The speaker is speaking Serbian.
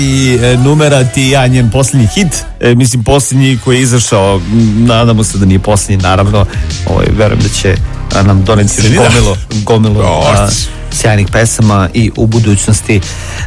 I Numera Ti ja, njen posljednji hit, mislim posljednji koji je izašao, nadamo se da nije posljednji, naravno, verujem da će nam doneti gomilu sjajnih pesama i u budućnosti.